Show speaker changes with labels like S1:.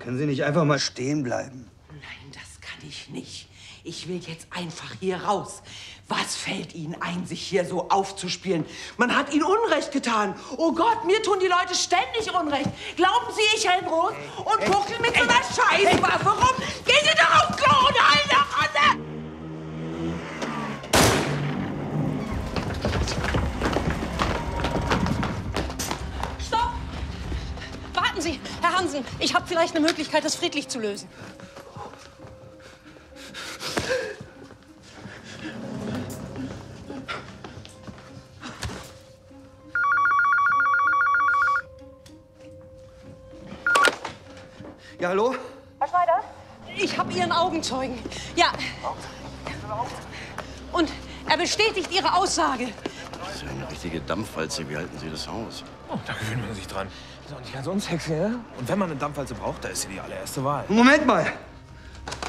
S1: Können Sie nicht einfach mal stehen bleiben?
S2: Nein, das kann ich nicht. Ich will jetzt einfach hier raus. Was fällt Ihnen ein, sich hier so aufzuspielen? Man hat Ihnen Unrecht getan. Oh Gott, mir tun die Leute ständig Unrecht. Glauben Sie, ich renn los und fuchtel mit so einer Scheißwaffe rum? Gehen Sie doch aufs Klo und heilen nach Hause!
S3: Stopp! Warten Sie, Herr Hansen. Ich habe vielleicht eine Möglichkeit, das friedlich zu lösen.
S1: Ja, hallo?
S3: Herr Schneider? Ich habe Ihren Augenzeugen. Ja. Und er bestätigt Ihre Aussage.
S4: Das ist ja eine richtige Dampfwalze. Wie halten Sie das aus?
S5: Oh, da gewöhnt man sich dran. Ist auch nicht ganz unsexy, ne? Und wenn man eine Dampfwalze braucht, da ist sie die allererste Wahl.
S1: Moment mal!